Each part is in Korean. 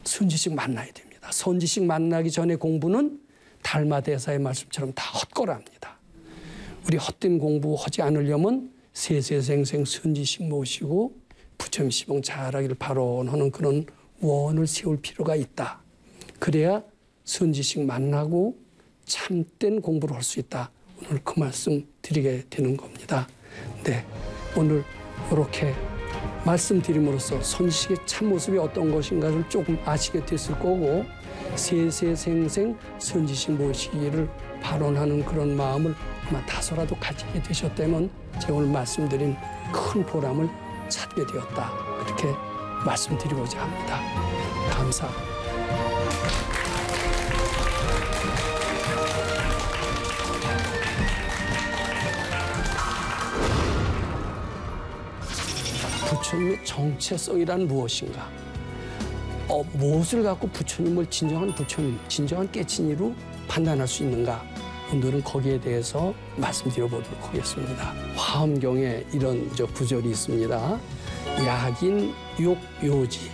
선지식 만나야 됩니다. 선지식 만나기 전에 공부는 달마대사의 말씀처럼 다 헛거랍니다. 우리 헛된 공부하지 않으려면 세세생생 선지식 모시고 부처님 시봉 잘하기를 바라는 그런 원을 세울 필요가 있다. 그래야 선지식 만나고 참된 공부를 할 수 있다. 오늘 그 말씀 드리게 되는 겁니다. 네, 오늘 이렇게 말씀드림으로써 선지식의 참모습이 어떤 것인가를 조금 아시게 됐을 거고 세세생생 선지식 모시기를 발언하는 그런 마음을 아마 다소라도 가지게 되셨다면 제가 오늘 말씀드린 큰 보람을 찾게 되었다. 그렇게 말씀드리고자 합니다. 감사합니다. 부처님의 정체성이란 무엇인가? 무엇을 갖고 부처님을 진정한 부처님, 진정한 깨친이로 판단할 수 있는가? 오늘은 거기에 대해서 말씀드려보도록 하겠습니다. 화엄경에 이런 구절이 있습니다. 약인 욕요지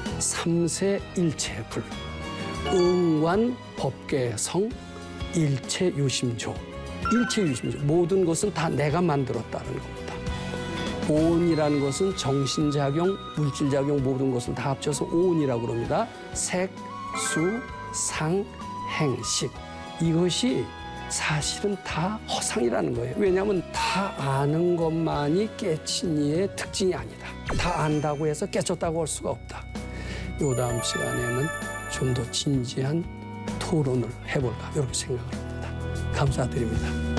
삼세일체불 응관 법계성 일체유심조. 일체유심조, 모든 것은 다 내가 만들었다는 겁니다. 오온이라는 것은 정신작용, 물질작용 모든 것을 다 합쳐서 오온이라고 그럽니다. 색, 수, 상, 행, 식. 이것이 사실은 다 허상이라는 거예요. 왜냐하면 다 아는 것만이 깨친이의 특징이 아니다. 다 안다고 해서 깨쳤다고 할 수가 없다. 요 다음 시간에는 좀 더 진지한 토론을 해볼까 이렇게 생각을 합니다. 감사드립니다.